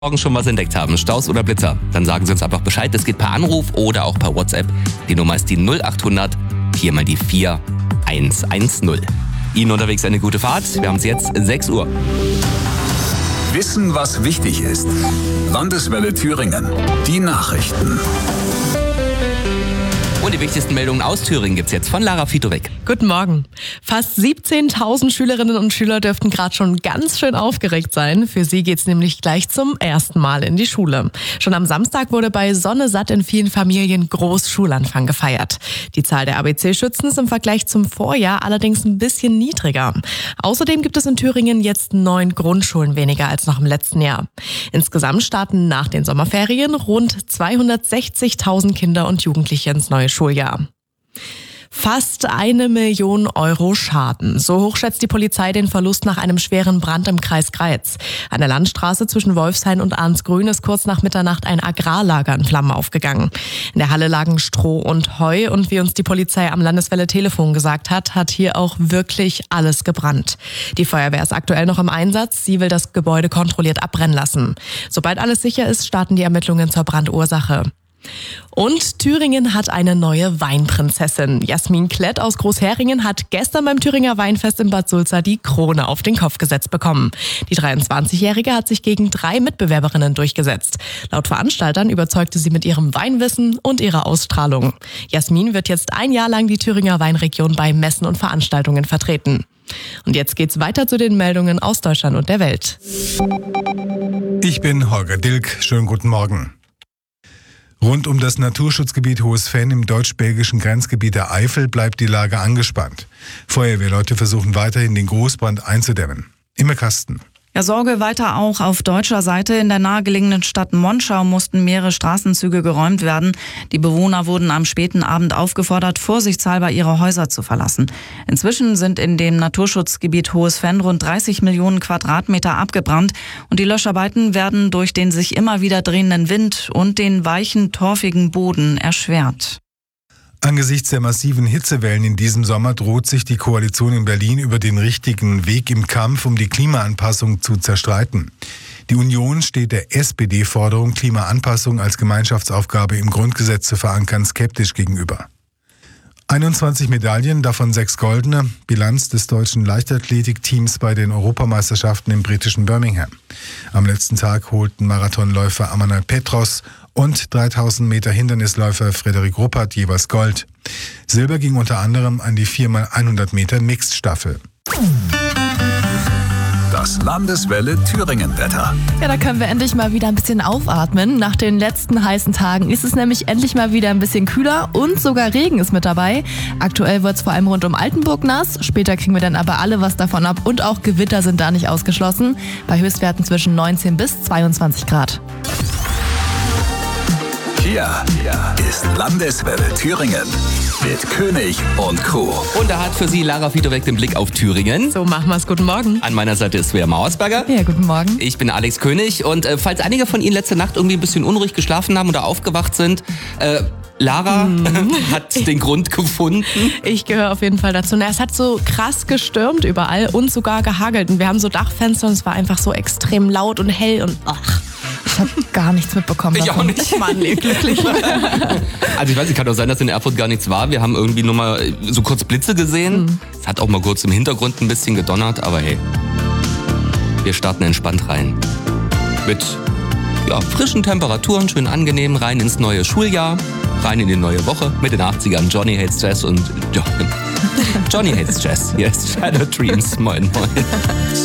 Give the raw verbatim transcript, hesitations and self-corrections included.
Morgen schon was entdeckt haben, Staus oder Blitzer, dann sagen Sie uns einfach Bescheid. Das geht per Anruf oder auch per WhatsApp. Die Nummer ist die null acht hundert vier mal die vier eins eins null. Ihnen unterwegs eine gute Fahrt. Wir haben es jetzt sechs Uhr. Wissen, was wichtig ist. Landeswelle Thüringen. Die Nachrichten. Und die wichtigsten Meldungen aus Thüringen gibt's jetzt von Lara Fitowek. Guten Morgen. Fast siebzehntausend Schülerinnen und Schüler dürften gerade schon ganz schön aufgeregt sein. Für sie geht's nämlich gleich zum ersten Mal in die Schule. Schon am Samstag wurde bei Sonne satt in vielen Familien Großschulanfang gefeiert. Die Zahl der A B C-Schützen ist im Vergleich zum Vorjahr allerdings ein bisschen niedriger. Außerdem gibt es in Thüringen jetzt neun Grundschulen weniger als noch im letzten Jahr. Insgesamt starten nach den Sommerferien rund zweihundertsechzigtausend Kinder und Jugendliche ins neue Schuljahr. Fast eine Million Euro Schaden. So hoch schätzt die Polizei den Verlust nach einem schweren Brand im Kreis Greiz. An der Landstraße zwischen Wolfshain und Arnsgrün ist kurz nach Mitternacht ein Agrarlager in Flammen aufgegangen. In der Halle lagen Stroh und Heu und wie uns die Polizei am Landeswelle Telefon gesagt hat, hat hier auch wirklich alles gebrannt. Die Feuerwehr ist aktuell noch im Einsatz. Sie will das Gebäude kontrolliert abbrennen lassen. Sobald alles sicher ist, starten die Ermittlungen zur Brandursache. Und Thüringen hat eine neue Weinprinzessin. Jasmin Klett aus Großheringen hat gestern beim Thüringer Weinfest in Bad Sulza die Krone auf den Kopf gesetzt bekommen. Die dreiundzwanzigjährige hat sich gegen drei Mitbewerberinnen durchgesetzt. Laut Veranstaltern überzeugte sie mit ihrem Weinwissen und ihrer Ausstrahlung. Jasmin wird jetzt ein Jahr lang die Thüringer Weinregion bei Messen und Veranstaltungen vertreten. Und jetzt geht's weiter zu den Meldungen aus Deutschland und der Welt. Ich bin Holger Dilk. Schönen guten Morgen. Rund um das Naturschutzgebiet Hohes Venn im deutsch-belgischen Grenzgebiet der Eifel bleibt die Lage angespannt. Feuerwehrleute versuchen weiterhin, den Großbrand einzudämmen. Immer Kasten. Ja, Sorge weiter auch auf deutscher Seite. In der nahegelegenen Stadt Monschau mussten mehrere Straßenzüge geräumt werden. Die Bewohner wurden am späten Abend aufgefordert, vorsichtshalber ihre Häuser zu verlassen. Inzwischen sind in dem Naturschutzgebiet Hohes Venn rund dreißig Millionen Quadratmeter abgebrannt. Und die Löscharbeiten werden durch den sich immer wieder drehenden Wind und den weichen, torfigen Boden erschwert. Angesichts der massiven Hitzewellen in diesem Sommer droht sich die Koalition in Berlin über den richtigen Weg im Kampf um die Klimaanpassung zu zerstreiten. Die Union steht der S P D-Forderung, Klimaanpassung als Gemeinschaftsaufgabe im Grundgesetz zu verankern, skeptisch gegenüber. einundzwanzig Medaillen, davon sechs goldene, Bilanz des deutschen Leichtathletikteams bei den Europameisterschaften im britischen Birmingham. Am letzten Tag holten Marathonläufer Amanal Petros und dreitausend Meter Hindernisläufer Frederik Ruppert jeweils Gold. Silber ging unter anderem an die vier mal hundert Meter Mixed-Staffel. Das Landeswelle Thüringen-Wetter. Ja, da können wir endlich mal wieder ein bisschen aufatmen. Nach den letzten heißen Tagen ist es nämlich endlich mal wieder ein bisschen kühler und sogar Regen ist mit dabei. Aktuell wird es vor allem rund um Altenburg nass. Später kriegen wir dann aber alle was davon ab und auch Gewitter sind da nicht ausgeschlossen. Bei Höchstwerten zwischen neunzehn bis zweiundzwanzig Grad. Hier ist Landeswelle Thüringen mit König und Crew. Und da hat für Sie Lara Fitowek den Blick auf Thüringen. So machen wir's. Guten Morgen. An meiner Seite ist Svea Mauersberger. Ja, guten Morgen. Ich bin Alex König und äh, falls einige von Ihnen letzte Nacht irgendwie ein bisschen unruhig geschlafen haben oder aufgewacht sind, äh, Lara mm. hat den Grund gefunden. Ich gehöre auf jeden Fall dazu. Na, es hat so krass gestürmt überall und sogar gehagelt. Und wir haben so Dachfenster und es war einfach so extrem laut und hell und ach. Ich habe gar nichts mitbekommen. Ich auch nicht. Mann, glücklich. Also ich weiß, es kann auch sein, dass in Erfurt gar nichts war. Wir haben irgendwie nur mal so kurz Blitze gesehen. Mhm. Es hat auch mal kurz im Hintergrund ein bisschen gedonnert, aber hey, wir starten entspannt rein. Mit ja, frischen Temperaturen, schön angenehm, rein ins neue Schuljahr, rein in die neue Woche mit den achtzigern. Johnny Hates Jazz und jo, Johnny Hates Jazz. Hier ist Shadow Dreams. Moin, moin.